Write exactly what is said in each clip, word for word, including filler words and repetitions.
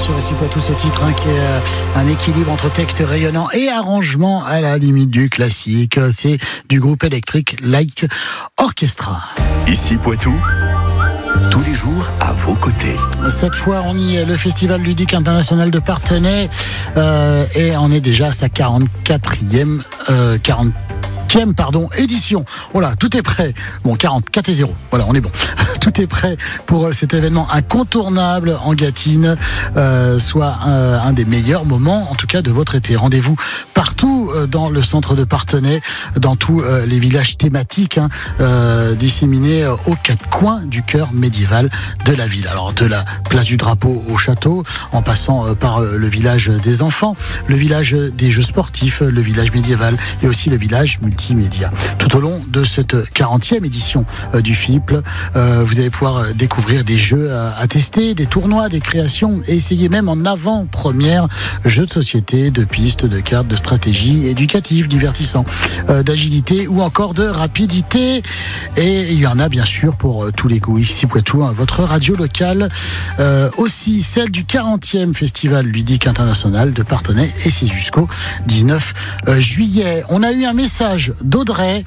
sur Ici Poitou, ce titre hein, qui est euh, un équilibre entre texte rayonnant et arrangement à la limite du classique. C'est du groupe Electric Light Orchestra. Ici Poitou, tous les jours à vos côtés. Cette fois, on y est, le Festival ludique international de Parthenay euh, et on est déjà à sa quarante-quatrième euh, quarante pardon, édition. Voilà, tout est prêt. Bon, quarante-quatre et zéro. Voilà, on est bon. Tout est prêt pour cet événement incontournable en Gâtine, euh, soit un, un des meilleurs moments, en tout cas, de votre été. Rendez-vous partout euh, dans le centre de Parthenay, dans tous euh, les villages thématiques hein, euh, disséminés euh, aux quatre coins du cœur médiéval de la ville. Alors, de la place du drapeau au château, en passant euh, par euh, le village des enfants, le village des jeux sportifs, le village médiéval et aussi le village multi Média. Tout au long de cette quarantième édition euh, du F I P L, euh, vous allez pouvoir découvrir des jeux à, à tester, des tournois, des créations et essayer même en avant-première jeux de société, de pistes, de cartes, de stratégie éducative, divertissant, euh, d'agilité ou encore de rapidité. Et il y en a bien sûr pour euh, tous les goûts. Ici Poitou, hein, votre radio locale, euh, aussi celle du quarantième Festival ludique international de Parthenay et c'est jusqu'au dix-neuf juillet. On a eu un message d'Audrey,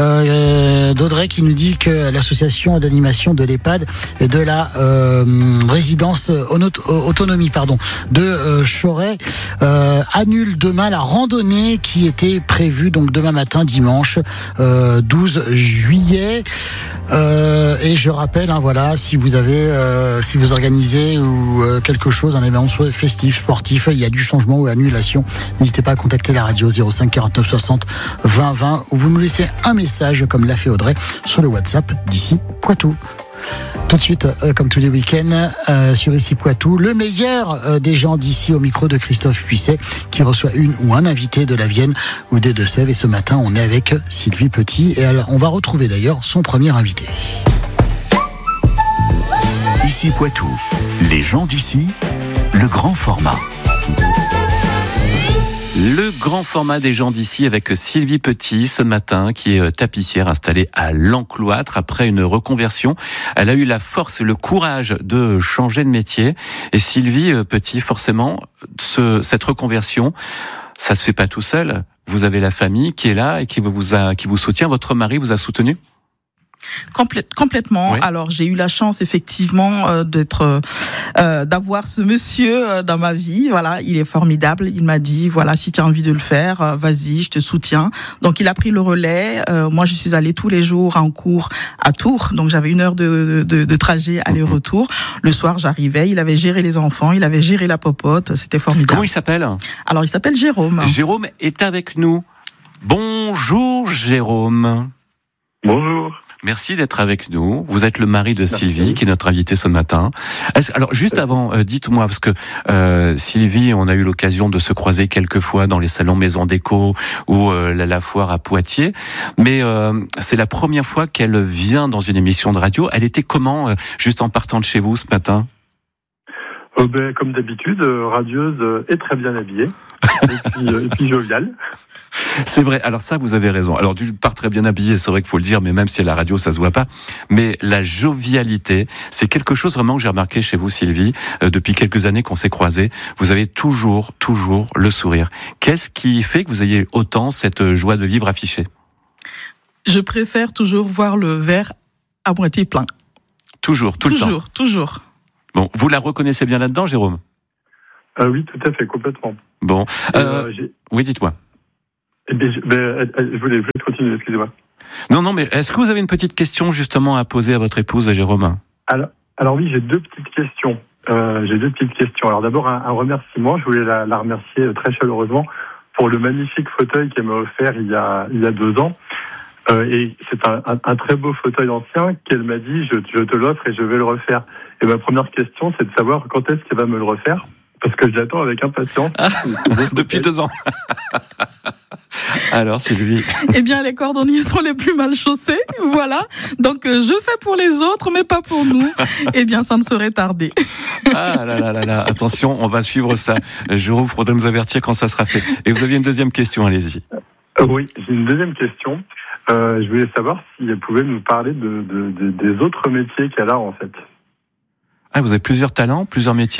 euh, d'Audrey qui nous dit que l'association d'animation de l'EHPAD et de la euh, résidence auto- autonomie pardon, de euh, Choret euh, annule demain la randonnée qui était prévue donc demain matin dimanche euh, douze juillet. Euh, et je rappelle, hein, voilà, si vous avez, euh, si vous organisez ou euh, quelque chose, un événement festif, sportif, il y a du changement ou annulation, n'hésitez pas à contacter la radio zéro cinq quarante-neuf soixante vingt vingt ou vous nous laissez un message comme l'a fait Audrey sur le WhatsApp d'Ici Poitou. Tout de suite, euh, comme tous les week-ends, euh, sur Ici Poitou, le meilleur euh, des gens d'ici au micro de Christophe Puisset, qui reçoit une ou un invité de la Vienne ou des Deux-Sèvres. Et ce matin, on est avec Sylvie Petit. Et elle, on va retrouver d'ailleurs son premier invité. Ici Poitou, les gens d'ici, le grand format. Le grand format des gens d'ici avec Sylvie Petit ce matin qui est tapissière installée à l'Encloître après une reconversion. Elle a eu la force et le courage de changer de métier. Et Sylvie Petit, forcément, ce, cette reconversion, ça se fait pas tout seul. Vous avez la famille qui est là et qui vous a, qui vous soutient. Votre mari vous a soutenu ? Complè- complètement. Oui. Alors j'ai eu la chance effectivement euh, d'être, euh, d'avoir ce monsieur euh, dans ma vie. Voilà, il est formidable. Il m'a dit voilà, si tu as envie de le faire, euh, vas-y, je te soutiens. Donc il a pris le relais. Euh, moi je suis allée tous les jours en cours à Tours, donc j'avais une heure de, de, de trajet aller-retour. Le soir j'arrivais, il avait géré les enfants, il avait géré la popote. C'était formidable. Comment il s'appelle ? Alors il s'appelle Jérôme. Jérôme est avec nous. Bonjour Jérôme. Bonjour. Merci d'être avec nous. Vous êtes le mari de Sylvie, Merci. Qui est notre invitée ce matin. Est-ce, alors, juste avant, euh, dites-moi, parce que euh, Sylvie, on a eu l'occasion de se croiser quelques fois dans les salons Maison Déco ou euh, la, la foire à Poitiers, mais euh, c'est la première fois qu'elle vient dans une émission de radio. Elle était comment, euh, juste en partant de chez vous ce matin ? euh, ben, Comme d'habitude, euh, radieuse euh, et très bien habillée, et puis, euh, et puis joviale. C'est vrai. Alors ça, vous avez raison. Alors du part très bien habillé, c'est vrai qu'il faut le dire, mais même si à la radio ça se voit pas. Mais la jovialité, c'est quelque chose vraiment que j'ai remarqué chez vous, Sylvie, euh, depuis quelques années qu'on s'est croisés. Vous avez toujours, toujours le sourire. Qu'est-ce qui fait que vous ayez autant cette joie de vivre affichée ? Je préfère toujours voir le verre à moitié plein. Toujours, tout toujours, le temps. Toujours, toujours. Bon, vous la reconnaissez bien là-dedans, Jérôme ? euh, Oui, tout à fait, complètement. Bon, euh, euh, oui, dites-moi. Eh bien, je, ben, je, voulais, je voulais continuer, excusez-moi. Non, non, mais est-ce que vous avez une petite question justement à poser à votre épouse, Jérôme ? Alors, alors oui, j'ai deux petites questions. Euh, j'ai deux petites questions. Alors d'abord, un, un remerciement. Je voulais la, la remercier très chaleureusement pour le magnifique fauteuil qu'elle m'a offert il y a, il y a deux ans. Euh, et c'est un, un, un très beau fauteuil ancien qu'elle m'a dit, je, je te l'offre et je vais le refaire. Et ma première question, c'est de savoir quand est-ce qu'elle va me le refaire. Parce que je l'attends avec impatience. Ah, depuis deux ans. Alors, Sylvie. Eh bien, les cordonniers sont les plus mal chaussés, voilà. Donc, euh, je fais pour les autres, mais pas pour nous. Eh bien, ça ne saurait tarder. Ah là là là là, attention, on va suivre ça. Jérôme, il faudra nous avertir quand ça sera fait. Et vous aviez une deuxième question, allez-y. Euh, oui, j'ai une deuxième question. Euh, je voulais savoir si elle pouvait nous parler de, de, de, des autres métiers qu'elle a, en fait. Ah, vous avez plusieurs talents, plusieurs métiers ?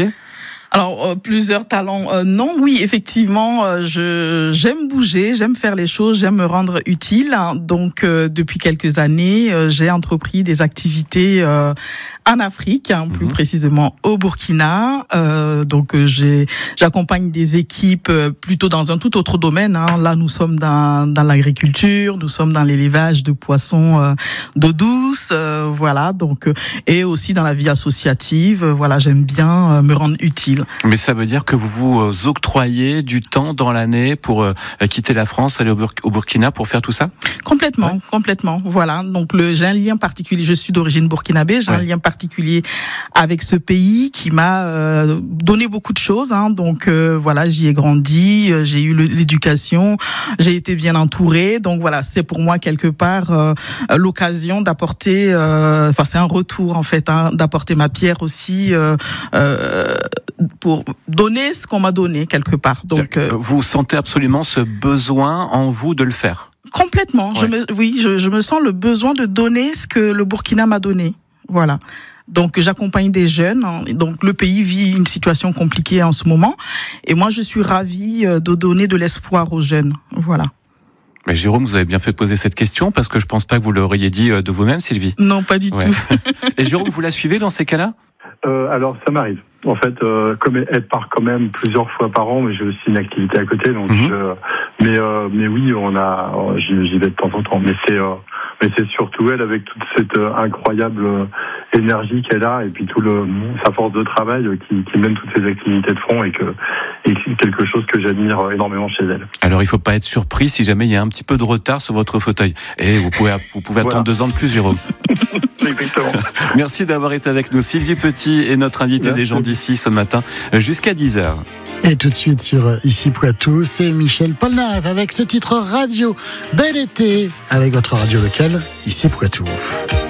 Alors euh, plusieurs talents, euh, non, oui, effectivement, euh, je j'aime bouger, j'aime faire les choses, j'aime me rendre utile. Donc euh, depuis quelques années, euh, j'ai entrepris des activités euh, en Afrique, hein, plus mmh. précisément au Burkina. Euh, donc euh, j'ai j'accompagne des équipes euh, plutôt dans un tout autre domaine. Hein. Là, nous sommes dans dans l'agriculture, nous sommes dans l'élevage de poissons euh, d'eau douce, euh, voilà. Donc euh, et aussi dans la vie associative. Euh, voilà, j'aime bien euh, me rendre utile. Mais ça veut dire que vous vous octroyez du temps dans l'année pour euh, quitter la France, aller au, Bur- au Burkina pour faire tout ça ? Complètement, ouais. complètement. Voilà. Donc le, j'ai un lien particulier. Je suis d'origine burkinabé. J'ai ouais. un lien particulier avec ce pays qui m'a euh, donné beaucoup de choses. Hein. Donc euh, voilà, j'y ai grandi, euh, j'ai eu le, l'éducation, j'ai été bien entourée. Donc voilà, c'est pour moi quelque part euh, l'occasion d'apporter. Euh, enfin, c'est un retour en fait, hein, d'apporter ma pierre aussi. Euh, euh, pour donner ce qu'on m'a donné quelque part. Donc, euh, vous sentez absolument ce besoin en vous de le faire ? Complètement. Ouais. Je me, oui, je, je me sens le besoin de donner ce que le Burkina m'a donné. Voilà. Donc j'accompagne des jeunes. Donc le pays vit une situation compliquée en ce moment, et moi je suis ravie de donner de l'espoir aux jeunes. Voilà. Mais Jérôme, vous avez bien fait de poser cette question parce que je pense pas que vous l'auriez dit de vous-même, Sylvie. Non, pas du ouais. tout. Et Jérôme, vous la suivez dans ces cas-là ? Euh, alors ça m'arrive. En fait, euh, comme elle part quand même plusieurs fois par an, mais j'ai aussi une activité à côté, donc. Mm-hmm. Je, mais euh, mais oui, on a, j'y, j'y vais de temps en temps. Mais c'est euh, mais c'est surtout elle avec toute cette euh, incroyable euh, énergie qu'elle a et puis tout le sa force de travail euh, qui, qui mène toutes ces activités de front et que et c'est quelque chose que j'admire énormément chez elle. Alors il faut pas être surpris si jamais il y a un petit peu de retard sur votre fauteuil. Et vous pouvez vous pouvez attendre voilà. deux ans de plus, Jérôme. Exactement. Merci d'avoir été avec nous. Sylvie Petit est notre invitée Merci. Des gens d'ici ce matin jusqu'à dix heures. Et tout de suite sur Ici Poitou, c'est Michel Polnareff avec ce titre radio Bel été avec votre radio locale Ici Poitou.